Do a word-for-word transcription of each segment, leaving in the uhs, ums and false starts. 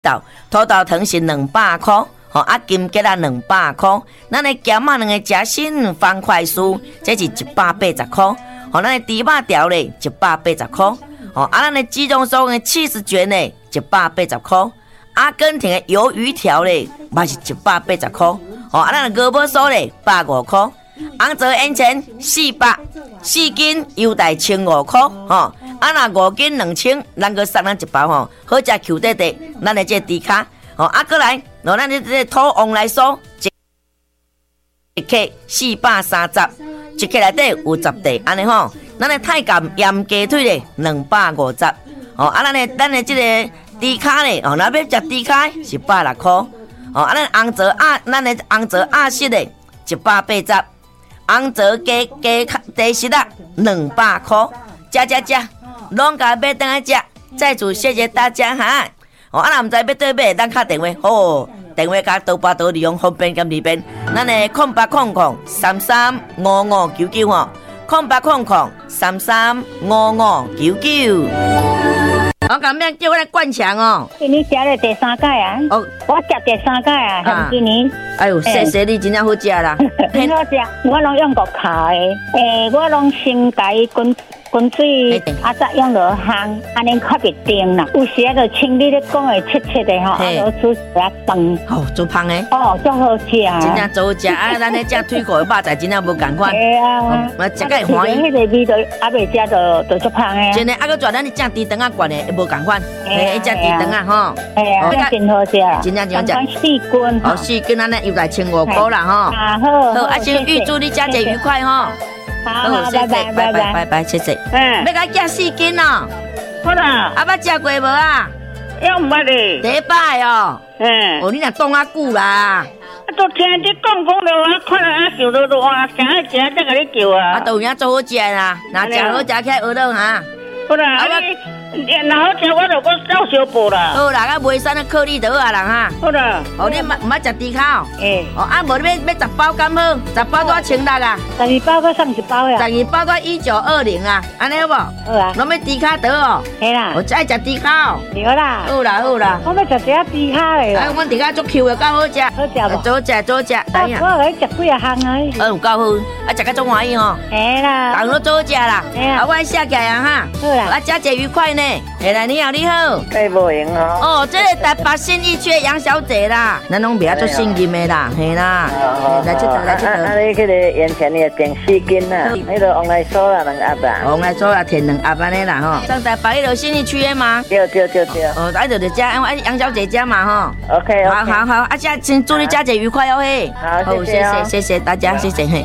豆，土豆糖是两百块，吼啊金桔啊两百块，咱的咸仔两个夹心方块酥，这是一百八十块，吼咱的猪肉条咧一百八十块，吼啊咱的鸡肉松的起司卷咧一百八十块，阿根廷的鱿鱼条咧嘛是一百八十块，吼啊咱的鹅毛酥咧百五块，红枣烟钱四百，四斤优待千五块，吼。啊，若五斤两千，咱个送咱一包吼，好食 Q 弟弟，咱的这猪卡，吼，啊，过来，喏，咱的这土王来说，一克四百三十，一克内底有十块，安尼吼，咱的太监盐鸡腿咧两百五十，吼，啊，咱的咱的这个猪卡咧，哦，若要食猪卡是百六块，哦，啊，咱红枣鸭，咱的红枣鸭翅咧一百八十，红枣鸡鸡鸡翅啊两百块，加加加。拢甲买倒来食，再次谢谢大家哈！哦，啊，若毋知要对买，咱敲电话，好，电话甲多巴多利用方便兼利便，咱的空八空空三三五五九九吼，空八空空三三五五九九。我讲咩叫我来灌肠哦？ 今年食了第三届啊！哦，我食第三届啊，像今年。 哎呦，谢谢你，真正好食啦！ 很好食，我拢用国卡的，诶，我拢先甲伊滚。滚水，啊，再用落烘，安尼较袂甜啦。有时啊，就像你咧讲的切切的吼，啊，落煮一饭。 哦，做芳的。 哦，足好食。 真正做食啊！咱咧食腿骨的肉仔真正无共款。 系啊， 我食个欢喜。 迄个味道啊，袂食就就足芳的。 真的，啊，个做咱咧食猪肠啊，罐的无共款。嘿，食猪肠啊，吼。 系啊，真好食。 真正真好食。 四斤。 哦，四斤，咱咧又来千五块啦，吼。 啊好。 好，啊，先预祝你佳节愉快，吼。 好，谢谢，拜拜， 拜拜，谢谢。 嗯， 要甲寄四斤哦。 好啦。 啊，捌食过无啊？ 要唔捌咧？ 第一摆哦。嗯。哦，你若讲啊久啦。啊， 都听你讲讲了，我看了啊想到都哇，想要食才甲你叫啊。 啊，都影做好食啦，若食好食起来学了哈。 好啦，啊你，若好食我就我照小补啦。 好啦，啊袂使那颗粒就好啊人哈。 好啦。 哦，你毋毋捌食猪烤？ 诶。 哦，啊无你要要十包敢好？十包多少千六啊？ 十二包搁送一包呀。 十二包搁一九二零啊，安尼好无？ 好啊。 拢要猪烤得哦。 系啦。 我爱食猪烤。 对啦。 好啦好啦。 我要食只猪烤嘞。 哎，阮猪烤足 Q 的，够好食。 好食无？ 做食做食， 等下。我来食几啊项啊。 嗯，够好，啊食个足欢喜吼。 系啦。 人都做好食啦。 系啊。 啊，我写起来啊哈。 好啦。 啊，佳节愉快呢。哎来，你好你好。 哎，无闲哦。 哦，这个台北信义区杨小姐啦，咱拢袂啊做信任的啦，嘿啦。来这头来这头。 啊，你迄个盐田的订四斤啦，迄个往来酥啦两盒啦。 往来酥啦，填两盒安尼啦吼。上台北迄个信义区的吗？ 对对对对。 哦，来就就这，哎杨小姐家嘛吼。 OK OK。 好好好，啊，先先祝你佳节愉快哦嘿。 好，谢谢谢谢大家，谢谢嘿。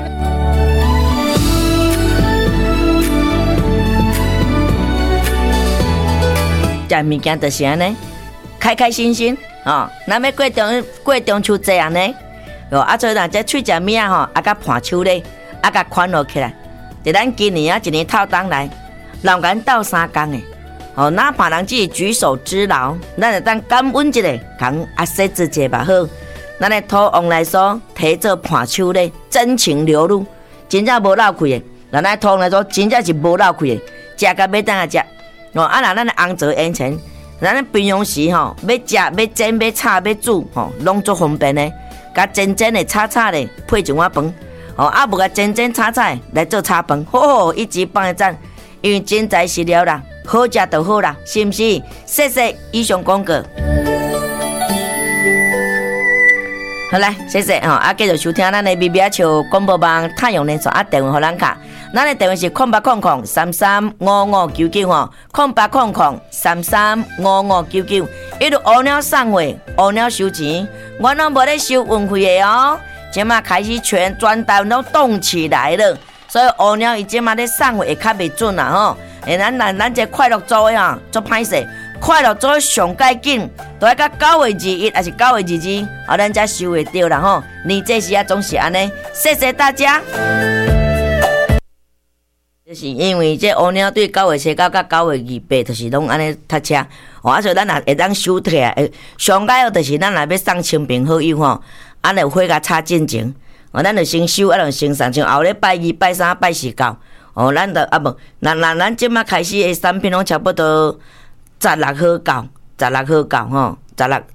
食物件就是安尼，开开心心哦。咱要过中过中秋节安尼，哦啊，所以咱这喙食物啊吼，啊甲盘手咧，啊甲款落起来。伫咱今年啊一年透当来，人间斗三工诶，哦，哪怕人只是举手之劳，咱就当感恩一下，讲啊说一节吧好。咱的土王来说，摕做盘手咧，真情流露，真正无漏气诶。咱来土王来说，真正是无漏气诶，食甲要当啊食。哦，啊，若咱的红枣烟钱，咱的平常时吼，要食、要煎、要炒、要煮，吼，拢足方便的。甲煎煎的、炒炒的，配一碗饭，哦，啊，无甲煎煎炒炒来做炒饭，好好，一级棒一赞。因为真材实料啦，好食就好啦，是毋是？谢谢以上广告。好来，谢谢吼，啊，继续收听咱的 B B R 球广播网太阳连线啊，电话互咱卡。咱的电话是空八空空三三五五九九吼，空八空空三三五五九九。伊就乌鸟送货，乌鸟收钱，我拢无咧收运费的哦。即马开始全全台都动起来了，所以乌鸟伊即马咧送货会较袂准啦吼。诶，咱咱咱这快乐组的哈，做歹势，快乐组上介紧，都要到九月二一还是九月二二，啊，咱才收会到啦吼。你这时啊总是安尼，谢谢大家。就是因为这乌鸟对九月七到到九月二八，就是拢安尼塞车，哦，啊，所以咱也会当收起来。上解就是咱若要送亲朋好友吼，咱就火甲插进前，哦，咱就先收，啊，就先送，像后礼拜二、拜三、拜四到，哦，咱就啊无，那那咱即马开始的产品拢差不多十六号到， 十六号到吼，十六